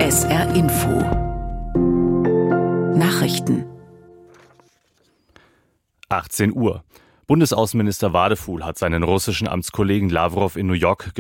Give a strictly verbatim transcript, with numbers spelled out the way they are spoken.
S R Info Nachrichten achtzehn Uhr. Bundesaußenminister Wadefuhl hat seinen russischen Amtskollegen Lawrow in New York